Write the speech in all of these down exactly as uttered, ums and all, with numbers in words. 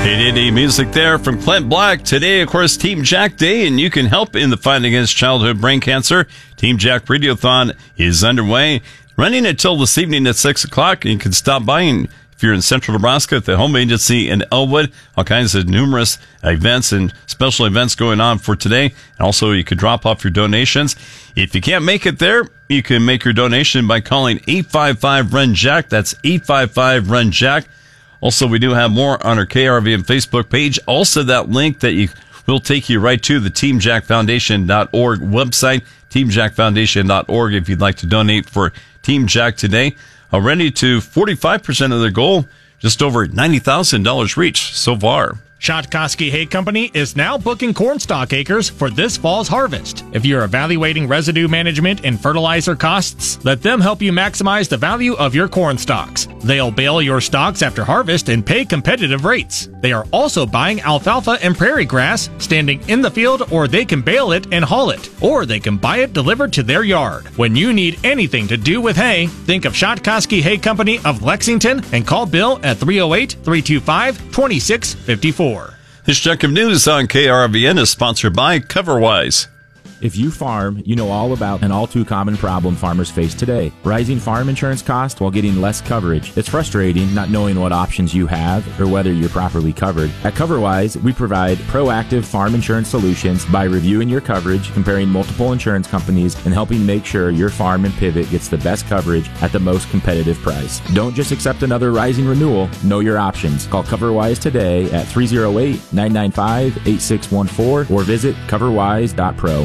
eight eighty music there from Clint Black. Today, of course, Team Jack Day, and you can help in the fight against childhood brain cancer. Team Jack Radiothon is underway, running until this evening at six o'clock. You can stop by, and if you're in central Nebraska at the home agency in Elwood, all kinds of numerous events and special events going on for today. And also, you could drop off your donations. If you can't make it there, you can make your donation by calling eight five five, RUN JACK. That's eight five five, RUN JACK. Also, we do have more on our K R V N Facebook page. Also, that link that you will take you right to the team jack foundation dot org website, team jack foundation dot org, if you'd like to donate for Team Jack today. Already to forty-five percent of their goal, just over ninety thousand dollars reached so far. Shotkoski Hay Company is now booking cornstalk acres for this fall's harvest. If you're evaluating residue management and fertilizer costs, let them help you maximize the value of your corn stalks. They'll bale your stalks after harvest and pay competitive rates. They are also buying alfalfa and prairie grass, standing in the field, or they can bale it and haul it, or they can buy it delivered to their yard. When you need anything to do with hay, think of Shotkoski Hay Company of Lexington and call Bill at three oh eight, three two five, two six five four. This check of news on K R V N is sponsored by CoverWise. If you farm, you know all about an all-too-common problem farmers face today. Rising farm insurance costs while getting less coverage. It's frustrating not knowing what options you have or whether you're properly covered. At CoverWise, we provide proactive farm insurance solutions by reviewing your coverage, comparing multiple insurance companies, and helping make sure your farm and pivot gets the best coverage at the most competitive price. Don't just accept another rising renewal. Know your options. Call CoverWise today at three oh eight, nine nine five, eight six one four or visit coverwise dot pro.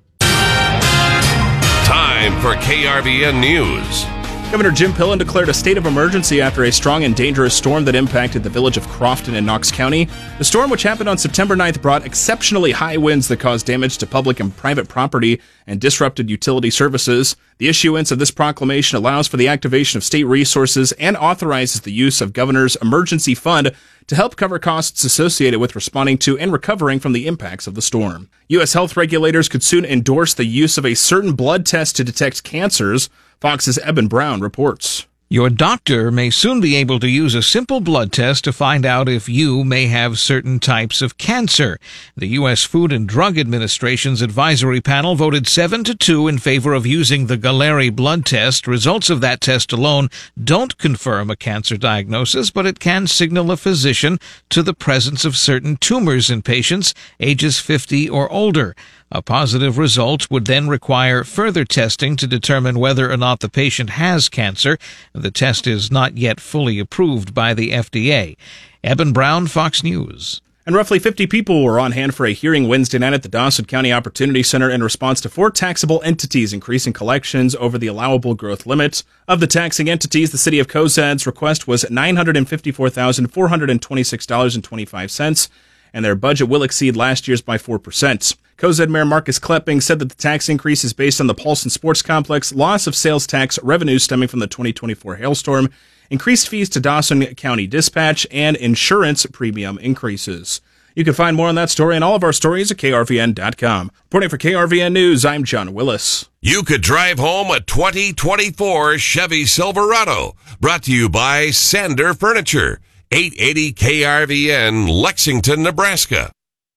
Time for K R V N News. Governor Jim Pillen declared a state of emergency after a strong and dangerous storm that impacted the village of Crofton in Knox County. The storm, which happened on September ninth, brought exceptionally high winds that caused damage to public and private property and disrupted utility services. The issuance of this proclamation allows for the activation of state resources and authorizes the use of Governor's Emergency Fund to help cover costs associated with responding to and recovering from the impacts of the storm. U S health regulators could soon endorse the use of a certain blood test to detect cancers. Fox's Eben Brown reports. Your doctor may soon be able to use a simple blood test to find out if you may have certain types of cancer. The U S Food and Drug Administration's advisory panel voted seven to two in favor of using the Galleri blood test. Results of that test alone don't confirm a cancer diagnosis, but it can signal a physician to the presence of certain tumors in patients ages fifty or older. A positive result would then require further testing to determine whether or not the patient has cancer. The test is not yet fully approved by the F D A. Eben Brown, Fox News. And roughly fifty people were on hand for a hearing Wednesday night at the Dawson County Opportunity Center in response to four taxable entities increasing collections over the allowable growth limit. Of the taxing entities, the city of Cozad's request was nine hundred fifty-four thousand, four hundred twenty-six dollars and twenty-five cents, and their budget will exceed last year's by four percent. Cozad Mayor Marcus Klepping said that the tax increase is based on the Paulson Sports Complex, loss of sales tax revenues stemming from the twenty twenty-four hailstorm, increased fees to Dawson County Dispatch, and insurance premium increases. You can find more on that story and all of our stories at K R V N dot com. Reporting for K R V N News, I'm John Willis. You could drive home a twenty twenty-four Chevy Silverado. Brought to you by Sander Furniture. eight eighty K R V N, Lexington, Nebraska.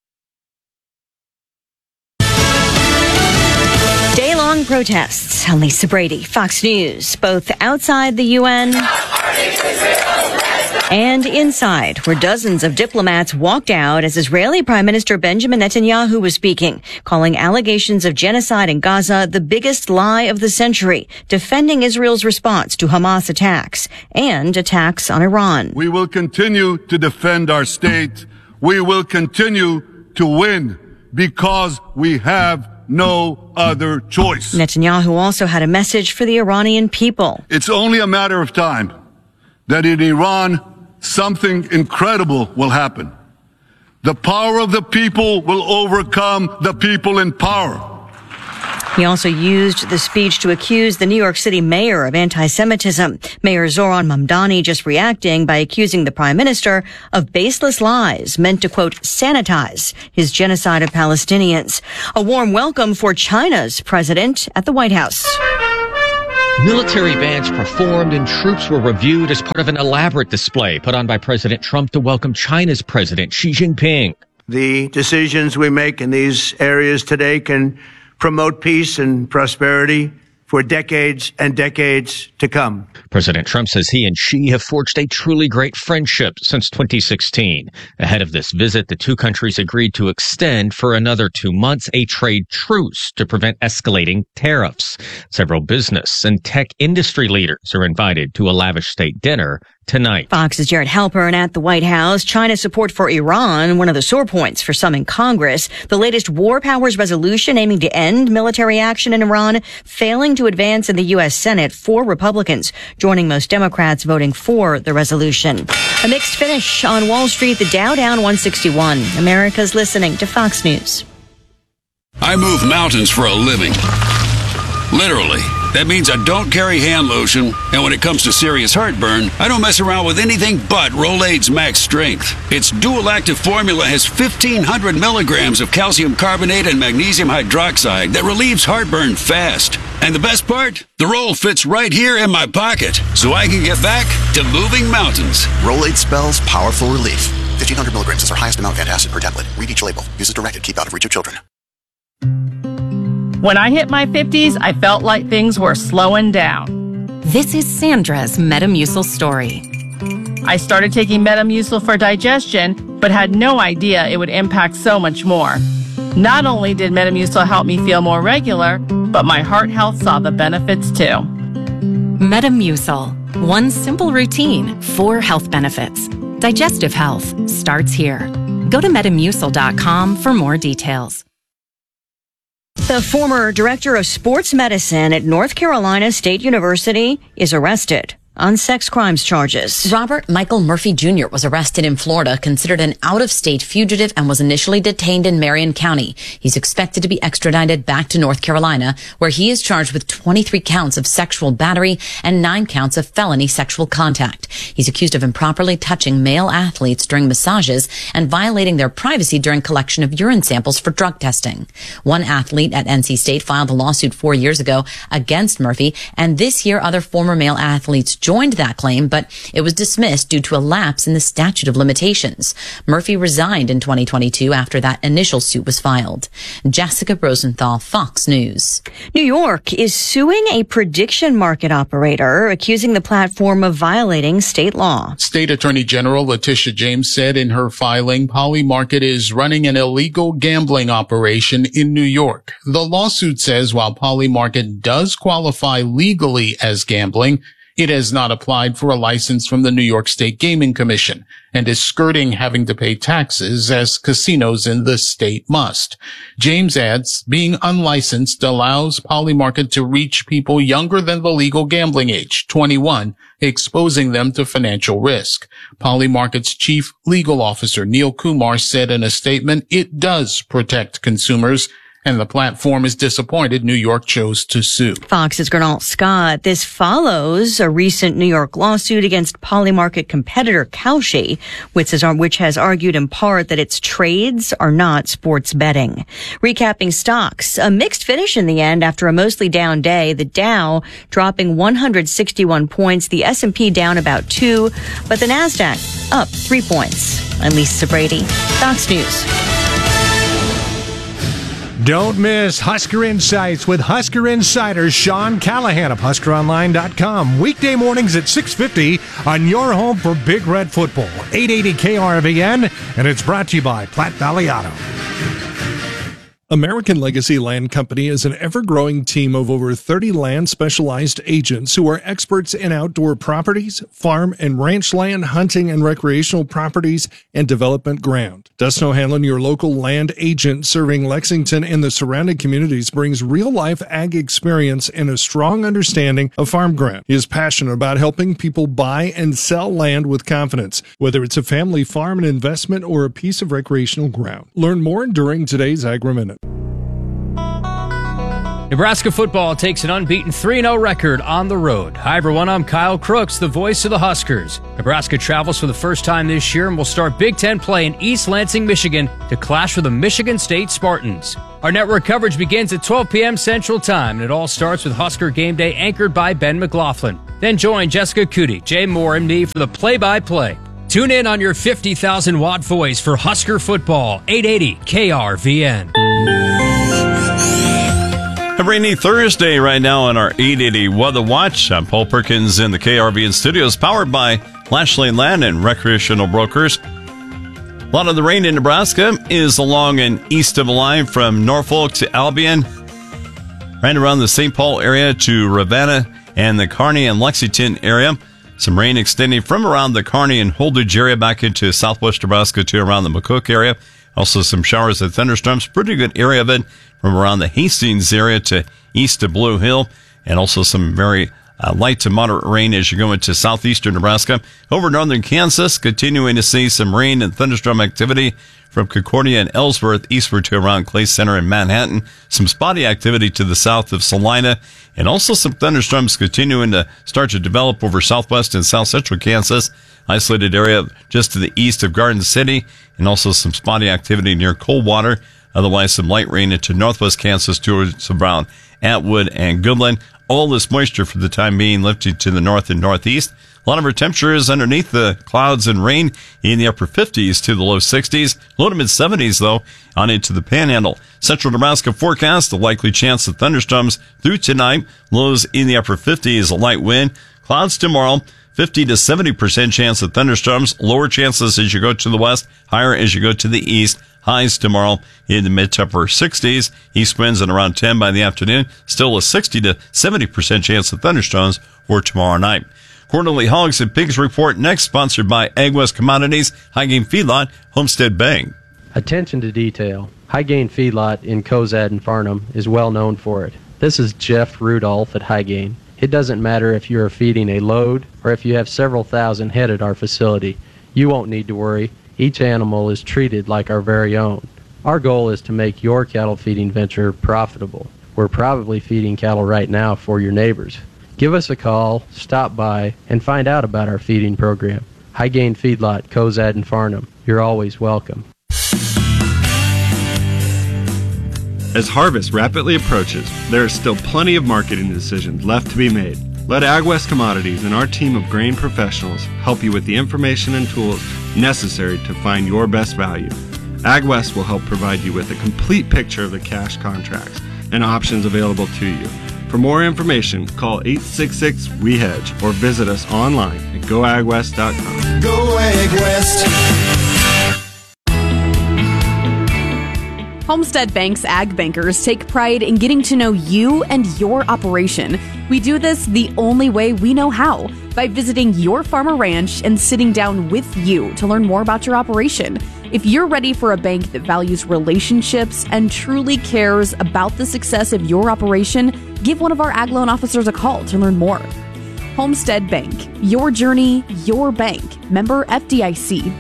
Day-long protests. Lisa Brady, Fox News, both outside the U N and inside, where dozens of diplomats walked out as Israeli Prime Minister Benjamin Netanyahu was speaking, calling allegations of genocide in Gaza the biggest lie of the century, defending Israel's response to Hamas attacks and attacks on Iran. We will continue to defend our state. We will continue to win because we have no other choice. Netanyahu also had a message for the Iranian people. It's only a matter of time that in Iran, something incredible will happen. The power of the people will overcome the people in power. He also used the speech to accuse the New York City mayor of anti-Semitism. Mayor Zoran Mamdani just reacting by accusing the prime minister of baseless lies meant to, quote, sanitize his genocide of Palestinians. A warm welcome for China's president at the White House. Military bands performed and troops were reviewed as part of an elaborate display put on by President Trump to welcome China's President Xi Jinping. The decisions we make in these areas today can promote peace and prosperity for decades and decades to come. President Trump says he and Xi have forged a truly great friendship since twenty sixteen. Ahead of this visit, the two countries agreed to extend for another two months a trade truce to prevent escalating tariffs. Several business and tech industry leaders are invited to a lavish state dinner tonight. Fox's Jared Halpern at the White House. China's support for Iran, one of the sore points for some in Congress. The latest war powers resolution aiming to end military action in Iran, failing to advance in the U S Senate. Four Republicans joining most Democrats voting for the resolution. A mixed finish on Wall Street. The Dow down one sixty-one. America's listening to Fox News. I move mountains for a living. Literally. That means I don't carry hand lotion, and when it comes to serious heartburn, I don't mess around with anything but Rolaids Max Strength. Its dual-active formula has fifteen hundred milligrams of calcium carbonate and magnesium hydroxide that relieves heartburn fast. And the best part? The roll fits right here in my pocket, so I can get back to moving mountains. Rolaids spells powerful relief. fifteen hundred milligrams is our highest amount of antacid per tablet. Read each label. Use as directed. Keep out of reach of children. When I hit my fifties, I felt like things were slowing down. This is Sandra's Metamucil story. I started taking Metamucil for digestion, but had no idea it would impact so much more. Not only did Metamucil help me feel more regular, but my heart health saw the benefits too. Metamucil. One simple routine, four health benefits. Digestive health starts here. Go to metamucil dot com for more details. The former director of sports medicine at North Carolina State University is arrested on sex crimes charges. Robert Michael Murphy Junior was arrested in Florida, considered an out-of-state fugitive, and was initially detained in Marion County. He's expected to be extradited back to North Carolina, where he is charged with twenty-three counts of sexual battery and nine counts of felony sexual contact. He's accused of improperly touching male athletes during massages and violating their privacy during collection of urine samples for drug testing. One athlete at N C State filed a lawsuit four years ago against Murphy, and this year other former male athletes joined that claim, but it was dismissed due to a lapse in the statute of limitations. Murphy resigned in twenty twenty-two after that initial suit was filed. Jessica Rosenthal, Fox News. New York is suing a prediction market operator, accusing the platform of violating state law. State Attorney General Letitia James said in her filing, Polymarket is running an illegal gambling operation in New York. The lawsuit says while Polymarket does qualify legally as gambling, it has not applied for a license from the New York State Gaming Commission and is skirting having to pay taxes as casinos in the state must. James adds, being unlicensed allows Polymarket to reach people younger than the legal gambling age, twenty-one, exposing them to financial risk. Polymarket's chief legal officer, Neil Kumar, said in a statement, it does protect consumers, and the platform is disappointed New York chose to sue. Fox's Gernal Scott. This follows a recent New York lawsuit against Polymarket competitor Kalshi, which, is, which has argued in part that its trades are not sports betting. Recapping stocks, a mixed finish in the end after a mostly down day. The Dow dropping one hundred sixty-one points, the S and P down about two, but the Nasdaq up three points. I'm Lisa Brady, Fox News. Don't miss Husker Insights with Husker Insider Sean Callahan of Husker Online dot com. Weekday mornings at six fifty on your home for Big Red Football. eight eighty K R V N, and it's brought to you by Platte Valley Auto. American Legacy Land Company is an ever-growing team of over thirty land-specialized agents who are experts in outdoor properties, farm and ranch land, hunting and recreational properties, and development ground. Dustin O'Hanlon, your local land agent serving Lexington and the surrounding communities, brings real-life ag experience and a strong understanding of farm ground. He is passionate about helping people buy and sell land with confidence, whether it's a family farm, an investment, or a piece of recreational ground. Learn more during today's Agri-Minute. Nebraska football takes an unbeaten three and oh record on the road. Hi, everyone. I'm Kyle Crooks, the voice of the Huskers. Nebraska travels for the first time this year and will start Big Ten play in East Lansing, Michigan to clash with the Michigan State Spartans. Our network coverage begins at twelve p.m. Central Time, and it all starts with Husker Game Day anchored by Ben McLaughlin. Then join Jessica Cootie, Jay Moore, and me for the play-by-play. Tune in on your fifty thousand watt voice for Husker football, eight eighty K R V N. A rainy Thursday right now on our eight eighty Weather Watch. I'm Paul Perkins in the K R V N studios, powered by Lashley Land and Recreational Brokers. A lot of the rain in Nebraska is along and east of the line from Norfolk to Albion, right around the Saint Paul area to Ravenna and the Kearney and Lexington area. Some rain extending from around the Kearney and Holdridge area back into southwest Nebraska to around the McCook area. Also some showers and thunderstorms. Pretty good area of it from around the Hastings area to east of Blue Hill. And also some very uh, light to moderate rain as you go into southeastern Nebraska. Over northern Kansas, continuing to see some rain and thunderstorm activity from Concordia and Ellsworth eastward to around Clay Center and Manhattan. Some spotty activity to the south of Salina. And also some thunderstorms continuing to start to develop over southwest and south central Kansas. Isolated area just to the east of Garden City, and also some spotty activity near Coldwater. Otherwise, some light rain into northwest Kansas towards around Atwood and Goodland. All this moisture for the time being lifted to the north and northeast. A lot of our temperature is underneath the clouds and rain in the upper fifties to the low sixties. Low to mid seventies, though, on into the Panhandle. Central Nebraska forecast, a likely chance of thunderstorms through tonight. Lows in the upper fifties, a light wind. Clouds tomorrow. fifty to seventy percent chance of thunderstorms. Lower chances as you go to the west, higher as you go to the east. Highs tomorrow in the mid to upper sixties. East winds at around ten by the afternoon. Still a sixty to seventy percent chance of thunderstorms for tomorrow night. Quarterly Hogs and Pigs report next, sponsored by AgWest Commodities, High Gain Feedlot, Homestead Bank. Attention to detail. High Gain Feedlot in Cozad and Farnham is well known for it. This is Jeff Rudolph at High Gain. It doesn't matter if you are feeding a load or if you have several thousand head at our facility. You won't need to worry. Each animal is treated like our very own. Our goal is to make your cattle feeding venture profitable. We're probably feeding cattle right now for your neighbors. Give us a call, stop by, and find out about our feeding program. High Gain Feedlot, Cozad and Farnham. You're always welcome. As harvest rapidly approaches, there is still plenty of marketing decisions left to be made. Let AgWest Commodities and our team of grain professionals help you with the information and tools necessary to find your best value. AgWest will help provide you with a complete picture of the cash contracts and options available to you. For more information, call eight six six, W E hedge or visit us online at go ag west dot com. Go AgWest. Homestead Bank's Ag Bankers take pride in getting to know you and your operation. We do this the only way we know how, by visiting your farm or ranch and sitting down with you to learn more about your operation. If you're ready for a bank that values relationships and truly cares about the success of your operation, give one of our ag loan officers a call to learn more. Homestead Bank, your journey, your bank. Member F D I C.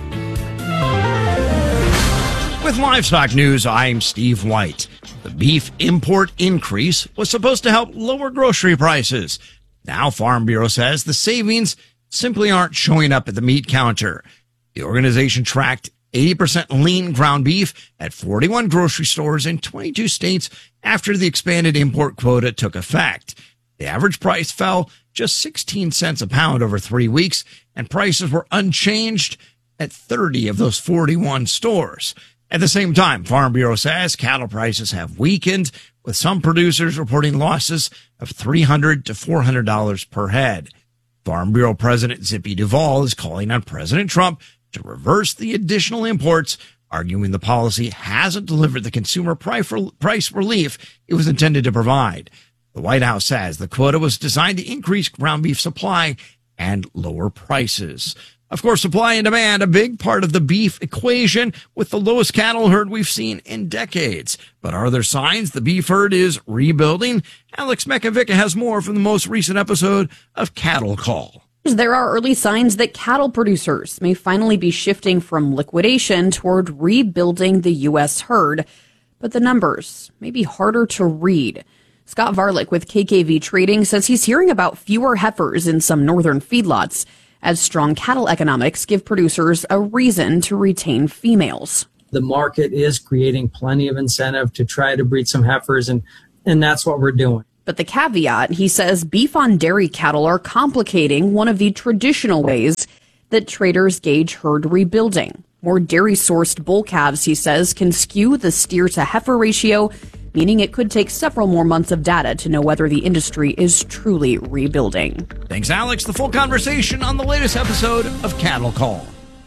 With Livestock News, I'm Steve White. The beef import increase was supposed to help lower grocery prices. Now Farm Bureau says the savings simply aren't showing up at the meat counter. The organization tracked eighty percent lean ground beef at forty-one grocery stores in twenty-two states after the expanded import quota took effect. The average price fell just sixteen cents a pound over three weeks, and prices were unchanged at thirty of those forty-one stores. At the same time, Farm Bureau says cattle prices have weakened, with some producers reporting losses of three hundred to four hundred dollars per head. Farm Bureau President Zippy Duvall is calling on President Trump to reverse the additional imports, arguing the policy hasn't delivered the consumer price relief it was intended to provide. The White House says the quota was designed to increase ground beef supply and lower prices. Of course, supply and demand, a big part of the beef equation, with the lowest cattle herd we've seen in decades. But are there signs the beef herd is rebuilding? Alex Mekavica has more from the most recent episode of Cattle Call. There are early signs that cattle producers may finally be shifting from liquidation toward rebuilding the U S herd. But the numbers may be harder to read. Scott Varlick with K K V Trading says he's hearing about fewer heifers in some northern feedlots as strong cattle economics give producers a reason to retain females. The market is creating plenty of incentive to try to breed some heifers, and, and that's what we're doing. But the caveat, he says, beef on dairy cattle are complicating one of the traditional ways that traders gauge herd rebuilding. More dairy-sourced bull calves, he says, can skew the steer-to-heifer ratio, meaning it could take several more months of data to know whether the industry is truly rebuilding. Thanks, Alex. The full conversation on the latest episode of Cattle Call.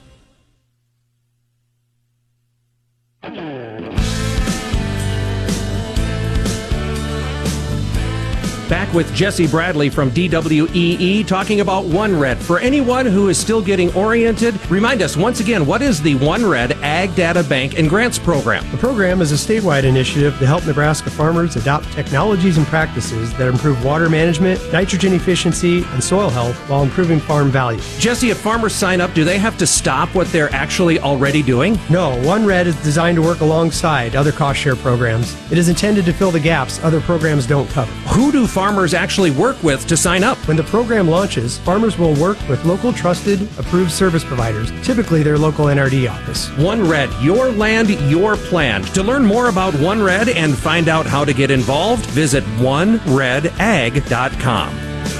Back with Jesse Bradley from D W E E talking about OneRed. For anyone who is still getting oriented, remind us once again, what is the OneRed Ag Data Bank and Grants Program? The program is a statewide initiative to help Nebraska farmers adopt technologies and practices that improve water management, nitrogen efficiency, and soil health while improving farm value. Jesse, if farmers sign up, do they have to stop what they're actually already doing? No, OneRed is designed to work alongside other cost share programs. It is intended to fill the gaps other programs don't cover. Who do farmers actually work with to sign up? When the program launches, farmers will work with local trusted, approved service providers, typically their local N R D office. OneRed, your land, your plan. To learn more about OneRed and find out how to get involved, visit one red ag dot com.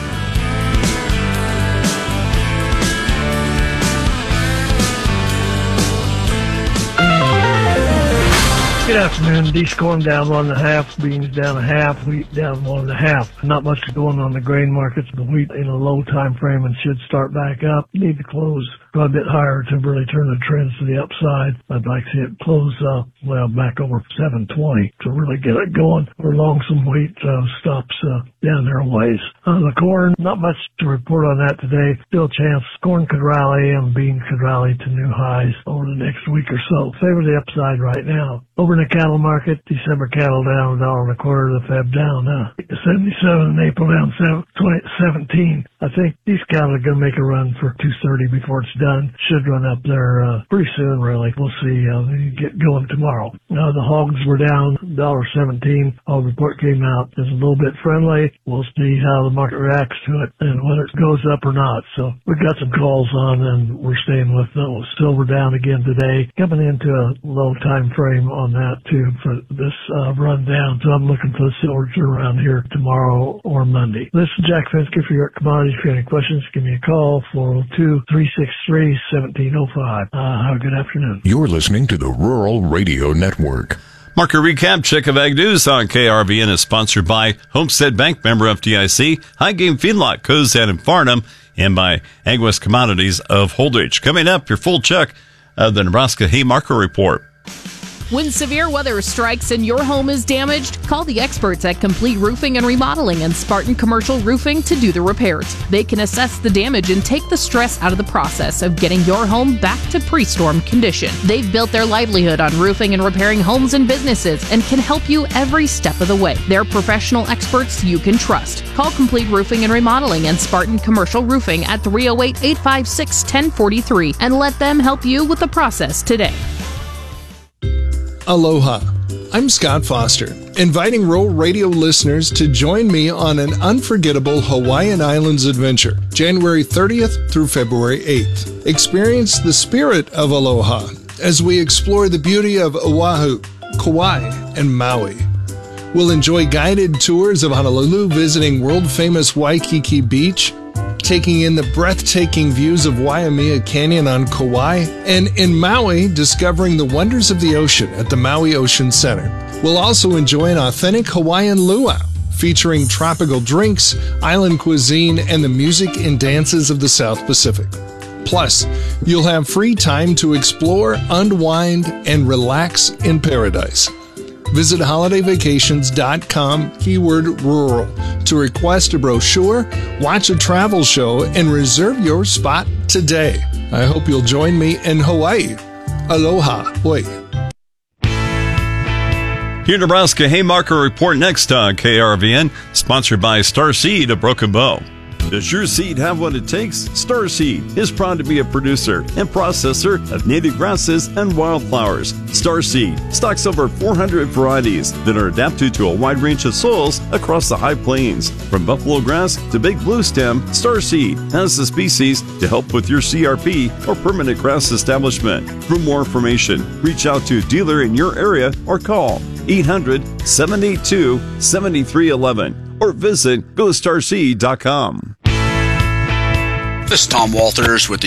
Good afternoon. Beef corn down one and a half, beans down a half, wheat down one and a half. Not much going on the grain markets. The wheat in a low time frame and should start back up. Need to close quite a bit higher to really turn the trends to the upside. I'd like to see it close, uh, well, back over seven twenty to really get it going. We're long some wheat uh, stops uh, down there a ways. Uh, the corn, not much to report on that today. Still a chance corn could rally and beans could rally to new highs over the next week or so. Favor the upside right now. Over in the cattle market, December cattle down a dollar and a quarter, the Feb down uh, seventy-seven, and April down seventeen. I think these cattle are going to make a run for two thirty before it's done. Should run up there uh, pretty soon, really. We'll see how uh, they get going tomorrow. Uh, the hogs were down one dollar seventeen. Hog report came out. It's a little bit friendly. We'll see how the market reacts to it and whether it goes up or not. So we've got some calls on, and we're staying with those. Silver down again today, coming into a low time frame on that too for this uh, run down. So I'm looking for the silver around here tomorrow or Monday. This is Jack Fenske for your commodities. If you have any questions, give me a call, four oh two, three six three, one seven oh five. Uh, have a good afternoon. You're listening to the Rural Radio Network. Market recap, check of Ag News on K R V N is sponsored by Homestead Bank, member F D I C, High Game Feedlot, Cozad and Farnham, and by AgWest Commodities of Holdrege. Coming up, your full check of the Nebraska Hay Market Report. When severe weather strikes and your home is damaged, call the experts at Complete Roofing and Remodeling and Spartan Commercial Roofing to do the repairs. They can assess the damage and take the stress out of the process of getting your home back to pre-storm condition. They've built their livelihood on roofing and repairing homes and businesses and can help you every step of the way. They're professional experts you can trust. Call Complete Roofing and Remodeling and Spartan Commercial Roofing at three oh eight, eight five six, one oh four three and let them help you with the process today. Aloha. I'm Scott Foster, inviting Rural Radio listeners to join me on an unforgettable Hawaiian Islands adventure, January thirtieth through February eighth. Experience the spirit of aloha as we explore the beauty of Oahu, Kauai, and Maui. We'll enjoy guided tours of Honolulu, visiting world-famous Waikiki Beach, taking in the breathtaking views of Waimea Canyon on Kauai, and in Maui, discovering the wonders of the ocean at the Maui Ocean Center. We'll also enjoy an authentic Hawaiian luau, featuring tropical drinks, island cuisine, and the music and dances of the South Pacific. Plus, you'll have free time to explore, unwind, and relax in paradise. Visit holiday vacations dot com, keyword rural, to request a brochure, watch a travel show, and reserve your spot today. I hope you'll join me in Hawaii. Aloha. Hoi. Your Nebraska Haymarket Report next on K R V N, sponsored by Starseed of Broken Bow. Does your seed have what it takes? Starseed is proud to be a producer and processor of native grasses and wildflowers. Starseed stocks over four hundred varieties that are adapted to a wide range of soils across the high plains. From buffalo grass to big blue stem, Starseed has the species to help with your C R P or permanent grass establishment. For more information, reach out to a dealer in your area or call eight hundred, seven eight two, seven three one one or visit go starseed dot com. This is Tom Walters with the